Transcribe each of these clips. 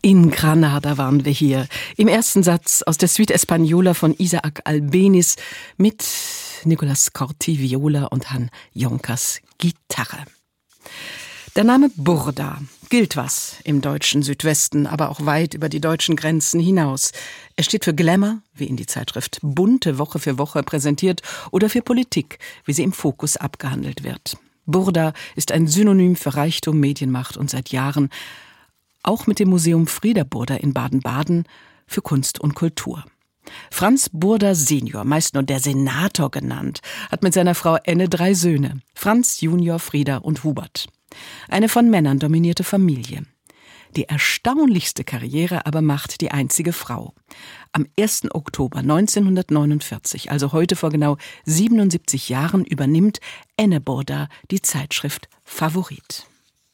In Granada waren wir hier. Im ersten Satz aus der Suite Española von Isaac Albéniz mit Nicolas Corti Viola und Han Jonkers Gitarre. Der Name Burda gilt was im deutschen Südwesten, aber auch weit über die deutschen Grenzen hinaus. Er steht für Glamour, wie ihn die Zeitschrift Bunte Woche für Woche präsentiert, oder für Politik, wie sie im Fokus abgehandelt wird. Burda ist ein Synonym für Reichtum, Medienmacht und seit Jahren auch mit dem Museum Frieder Burda in Baden-Baden für Kunst und Kultur. Franz Burda Senior, meist nur der Senator genannt, hat mit seiner Frau Enne 3 Söhne, Franz, Junior, Frieda und Hubert. Eine von Männern dominierte Familie. Die erstaunlichste Karriere aber macht die einzige Frau. Am 1. Oktober 1949, also heute vor genau 77 Jahren, übernimmt Enne Burda die Zeitschrift Favorit.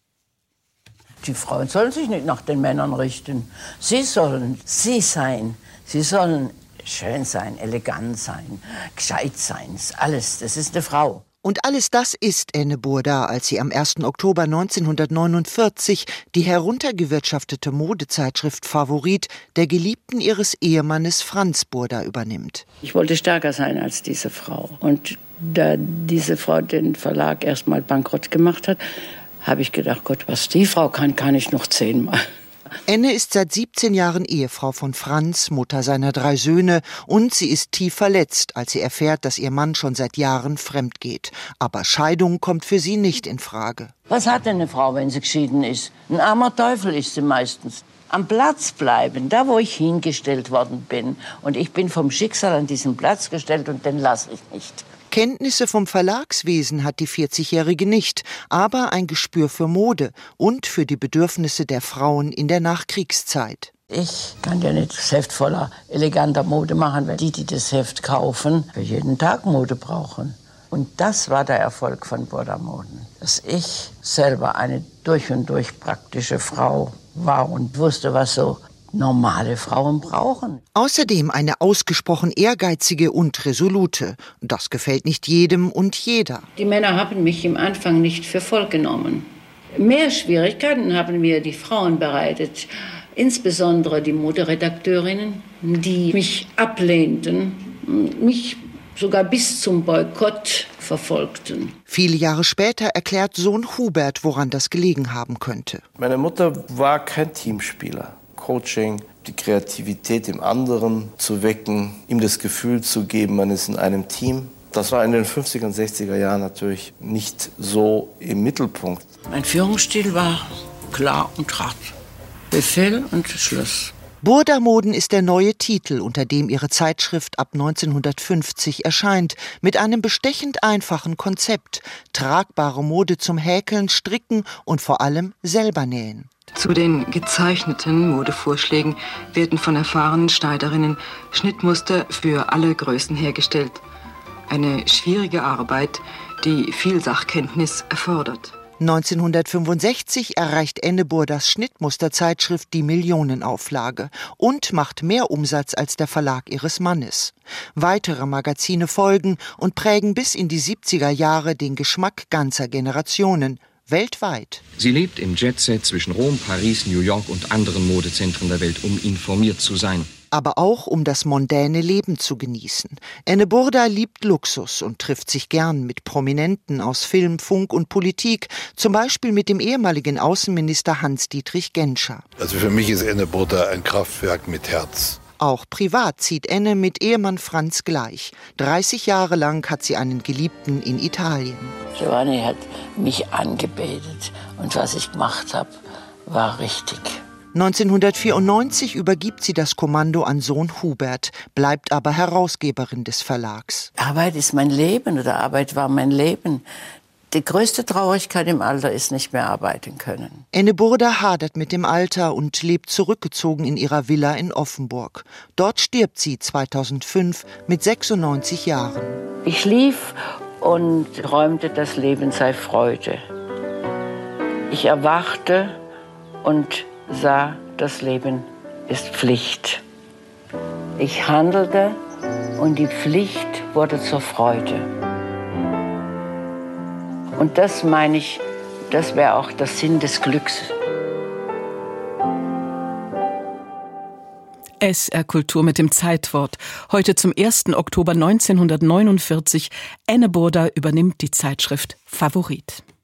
Die Frauen sollen sich nicht nach den Männern richten. Sie sollen sie sein. Sie sollen schön sein, elegant sein, gescheit sein. Alles, das ist eine Frau. Und alles das ist Enne Burda, als sie am 1. Oktober 1949 die heruntergewirtschaftete Modezeitschrift Favorit der Geliebten ihres Ehemannes Franz Burda übernimmt. Ich wollte stärker sein als diese Frau. Und da diese Frau den Verlag erstmal bankrott gemacht hat, habe ich gedacht, Gott, was die Frau kann ich noch 10-mal. Enne ist seit 17 Jahren Ehefrau von Franz, Mutter seiner 3 Söhne, und sie ist tief verletzt, als sie erfährt, dass ihr Mann schon seit Jahren fremd geht. Aber Scheidung kommt für sie nicht in Frage. Was hat denn eine Frau, wenn sie geschieden ist? Ein armer Teufel ist sie meistens. Am Platz bleiben, da wo ich hingestellt worden bin. Und ich bin vom Schicksal an diesen Platz gestellt und den lasse ich nicht. Kenntnisse vom Verlagswesen hat die 40-Jährige nicht, aber ein Gespür für Mode und für die Bedürfnisse der Frauen in der Nachkriegszeit. Ich kann ja nicht das Heft voller eleganter Mode machen, wenn die das Heft kaufen, für jeden Tag Mode brauchen. Und das war der Erfolg von Burda Moden, dass ich selber eine durch und durch praktische Frau war und wusste, was so normale Frauen brauchen. Außerdem eine ausgesprochen ehrgeizige und resolute. Das gefällt nicht jedem und jeder. Die Männer haben mich im Anfang nicht für voll genommen. Mehr Schwierigkeiten haben mir die Frauen bereitet. Insbesondere die Moderedakteurinnen, die mich ablehnten, mich sogar bis zum Boykott verfolgten. Viele Jahre später erklärt Sohn Hubert, woran das gelegen haben könnte. Meine Mutter war kein Teamspieler. Coaching, die Kreativität im anderen zu wecken, ihm das Gefühl zu geben, man ist in einem Team. Das war in den 50er und 60er Jahren natürlich nicht so im Mittelpunkt. Mein Führungsstil war klar und hart. Befehl und Schluss. Burda Moden ist der neue Titel, unter dem ihre Zeitschrift ab 1950 erscheint, mit einem bestechend einfachen Konzept. Tragbare Mode zum Häkeln, Stricken und vor allem selber nähen. Zu den gezeichneten Modevorschlägen werden von erfahrenen Schneiderinnen Schnittmuster für alle Größen hergestellt. Eine schwierige Arbeit, die viel Sachkenntnis erfordert. 1965 erreicht Enne Burdas Schnittmusterzeitschrift die Millionenauflage und macht mehr Umsatz als der Verlag ihres Mannes. Weitere Magazine folgen und prägen bis in die 70er Jahre den Geschmack ganzer Generationen. Weltweit. Sie lebt im Jetset zwischen Rom, Paris, New York und anderen Modezentren der Welt, um informiert zu sein. Aber auch um das mondäne Leben zu genießen. Enne Burda liebt Luxus und trifft sich gern mit Prominenten aus Film, Funk und Politik, zum Beispiel mit dem ehemaligen Außenminister Hans-Dietrich Genscher. Also für mich ist Enne Burda ein Kraftwerk mit Herz. Auch privat zieht Enne mit Ehemann Franz gleich. 30 Jahre lang hat sie einen Geliebten in Italien. Giovanni hat mich angebetet und was ich gemacht habe, war richtig. 1994 übergibt sie das Kommando an Sohn Hubert, bleibt aber Herausgeberin des Verlags. Arbeit ist mein Leben oder Arbeit war mein Leben. Die größte Traurigkeit im Alter ist nicht mehr arbeiten können. Enne Burda hadert mit dem Alter und lebt zurückgezogen in ihrer Villa in Offenburg. Dort stirbt sie 2005 mit 96 Jahren. Ich schlief und träumte, das Leben sei Freude. Ich erwachte und sah, das Leben ist Pflicht. Ich handelte und die Pflicht wurde zur Freude. Und das meine ich, das wäre auch der Sinn des Glücks. SR Kultur mit dem Zeitwort. Heute zum 1. Oktober 1949. Anne Burda übernimmt die Zeitschrift Favorit.